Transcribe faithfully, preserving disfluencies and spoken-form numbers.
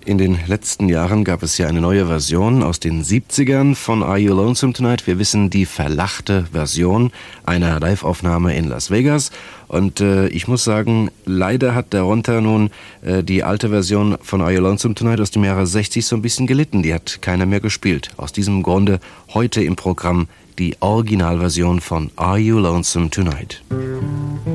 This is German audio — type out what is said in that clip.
In den letzten Jahren gab es ja eine neue Version aus den siebzigern von Are You Lonesome Tonight? Wir wissen, die verlachte Version einer Live-Aufnahme in Las Vegas. Und äh, ich muss sagen, leider hat darunter nun äh, die alte Version von Are You Lonesome Tonight aus dem Jahre sechzig so ein bisschen gelitten. Die hat keiner mehr gespielt. Aus diesem Grunde heute im Programm die Originalversion von Are You Lonesome Tonight?